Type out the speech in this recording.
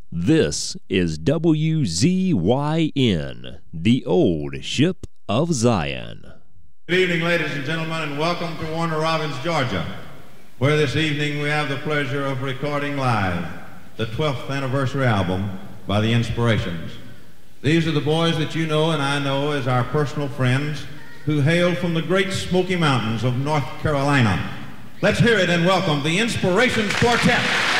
This is WZYN, the old ship of Zion. Good evening, ladies and gentlemen, and welcome to Warner Robins, Georgia, where this evening we have the pleasure of recording live the 12th anniversary album by The Inspirations. These are the boys that you know and I know as our personal friends who hail from the great Smoky Mountains of North Carolina. Let's hear it and welcome the Inspirations Quartet.